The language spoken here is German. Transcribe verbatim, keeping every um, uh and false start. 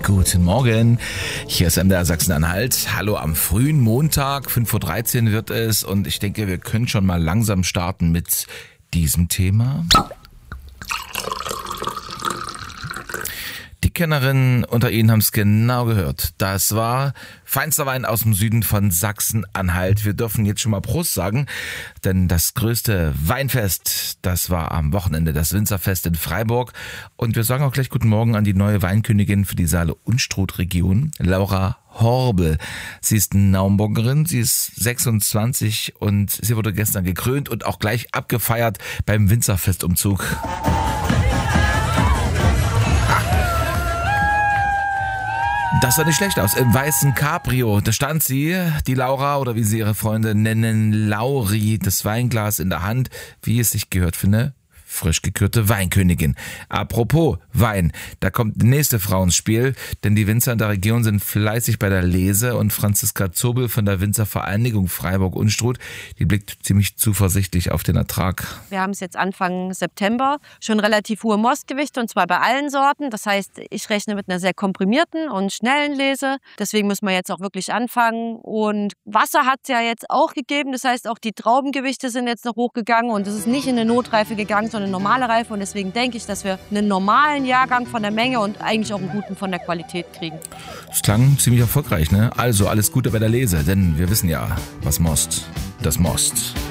Guten Morgen, hier ist M D R Sachsen-Anhalt. Hallo am frühen Montag, fünf Uhr dreizehn wird es und ich denke, wir können schon mal langsam starten mit diesem Thema. Die Kennerinnen unter Ihnen haben es genau gehört. Das war feinster Wein aus dem Süden von Sachsen-Anhalt. Wir dürfen jetzt schon mal Prost sagen, denn das größte Weinfest, das war am Wochenende, das Winzerfest in Freiburg. Und wir sagen auch gleich guten Morgen an die neue Weinkönigin für die Saale-Unstrut-Region, Laura Horbel. Sie ist Naumburgerin, sie ist sechsundzwanzig und sie wurde gestern gekrönt und auch gleich abgefeiert beim Winzerfestumzug. Das sah nicht schlecht aus. Im weißen Cabrio, da stand sie, die Laura, oder wie sie ihre Freunde nennen, Lauri, das Weinglas in der Hand, wie es sich gehört für eine frisch gekürte Weinkönigin. Apropos Wein, da kommt die nächste Frau ins Spiel, denn die Winzer in der Region sind fleißig bei der Lese und Franziska Zobel von der Winzervereinigung Freiburg-Unstrut, die blickt ziemlich zuversichtlich auf den Ertrag. Wir haben es jetzt Anfang September, schon relativ hohe Mostgewichte und zwar bei allen Sorten. Das heißt, ich rechne mit einer sehr komprimierten und schnellen Lese. Deswegen müssen wir jetzt auch wirklich anfangen. Und Wasser hat es ja jetzt auch gegeben. Das heißt, auch die Traubengewichte sind jetzt noch hochgegangen und es ist nicht in eine Notreife gegangen, sondern eine normale Reife. Und deswegen denke ich, dass wir einen normalen Jahrgang von der Menge und eigentlich auch einen guten von der Qualität kriegen. Das klang ziemlich erfolgreich, ne? Also alles Gute bei der Lese, denn wir wissen ja, was Most, das Most.